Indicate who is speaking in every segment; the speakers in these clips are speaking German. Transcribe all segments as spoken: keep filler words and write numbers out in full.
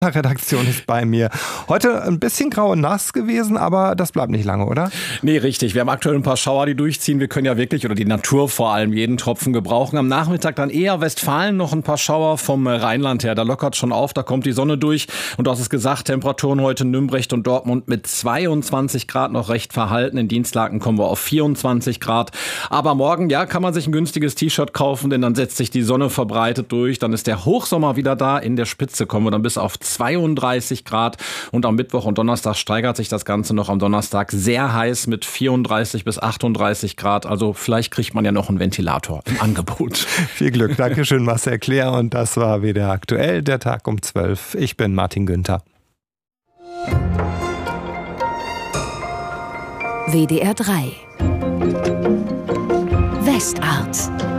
Speaker 1: Redaktion ist bei mir. Heute ein bisschen grau und nass gewesen, aber das bleibt nicht lange, oder?
Speaker 2: Nee, richtig. Wir haben aktuell ein paar Schauer, die durchziehen. Wir können ja wirklich, oder die Natur vor allem, jeden Tropfen gebrauchen. Am Nachmittag dann eher Westfalen noch ein paar Schauer vom Rheinland her. Da lockert schon auf, da kommt die Sonne durch. Und du hast es gesagt, Temperaturen heute in Nümbrecht und Dortmund mit zweiundzwanzig Grad noch recht verhalten. In Dienstlaken kommen wir auf vierundzwanzig Grad. Aber morgen, ja, kann man sich ein günstiges T-Shirt kaufen, denn dann setzt sich die Sonne verbreitet durch. Dann ist der Hochsommer wieder da. In der Spitze kommen wir dann bis auf zweiunddreißig Grad und am Mittwoch und Donnerstag steigert sich das Ganze noch. Am Donnerstag sehr heiß mit vierunddreißig bis achtunddreißig Grad. Also vielleicht kriegt man ja noch einen Ventilator im Angebot.
Speaker 1: Viel Glück. Dankeschön, Marcel Klär. Und das war wieder aktuell, der Tag um zwölf. Ich bin Martin Günther.
Speaker 3: W D R drei Westart.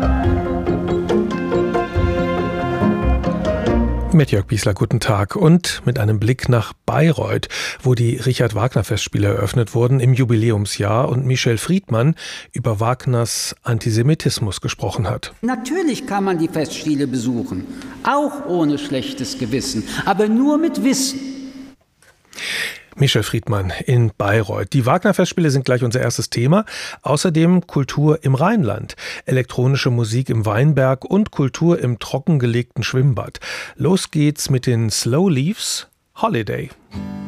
Speaker 4: Mit Jörg Biesler, guten Tag. Und mit einem Blick nach Bayreuth, wo die Richard-Wagner-Festspiele eröffnet wurden im Jubiläumsjahr und Michel Friedmann über Wagners Antisemitismus gesprochen hat.
Speaker 5: Natürlich kann man die Festspiele besuchen, auch ohne schlechtes Gewissen, aber nur mit Wissen.
Speaker 4: Michel Friedmann in Bayreuth. Die Wagner-Festspiele sind gleich unser erstes Thema. Außerdem Kultur im Rheinland, elektronische Musik im Weinberg und Kultur im trockengelegten Schwimmbad. Los geht's mit den Slow Leaves Holiday.